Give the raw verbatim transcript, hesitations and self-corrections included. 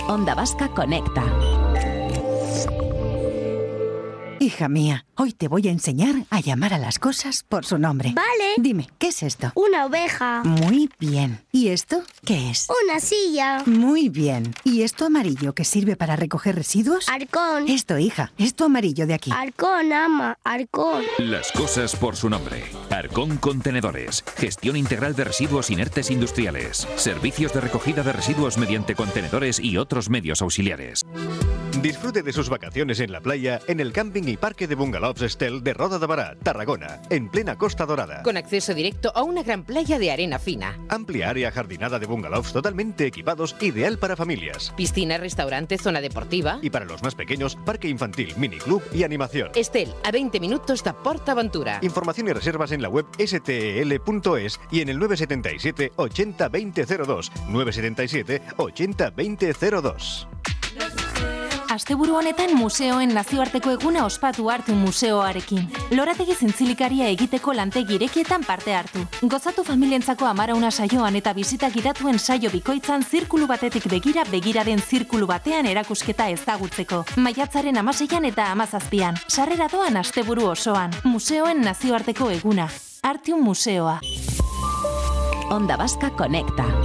Onda Vasca Conecta. Hija mía, hoy te voy a enseñar a llamar a las cosas por su nombre. Vale. Dime, ¿qué es esto? Una oveja. Muy bien. ¿Y esto qué es? Una silla. Muy bien. ¿Y esto amarillo que sirve para recoger residuos? Arcón. Esto, hija, esto amarillo de aquí. Arcón, ama, Arcón. Las cosas por su nombre. Arcón Contenedores. Gestión integral de residuos inertes industriales. Servicios de recogida de residuos mediante contenedores y otros medios auxiliares. Disfrute de sus vacaciones en la playa en el camping y parque de bungalows Estel de Roda de Bará, Tarragona, en plena Costa Dorada. Con acceso directo a una gran playa de arena fina. Amplia área jardinada de bungalows totalmente equipados, ideal para familias. Piscina, restaurante, zona deportiva. Y para los más pequeños, parque infantil, miniclub y animación. Estel, a veinte minutos de PortAventura. Información y reservas en la web s t e l punto es y en el nueve siete siete, ochenta, veinte cero dos. nueve siete siete, ochenta, veinte cero dos. Asteburu honetan museoen nazioarteko eguna ospatu hartu museoarekin. Lorategi zintzilikaria egiteko lantegi irekietan parte hartu. Gozatu familientzako amarauna saioan eta bisita gidatuen saio bikoitzan zirkulu batetik begira begiraren zirkulu batean erakusketa ezagutzeko. Maiatzaren hamaseian eta hamazazpian. Sarrera doan asteburu osoan. Museoen nazioarteko eguna. Artium museoa. Onda Vasca Conecta.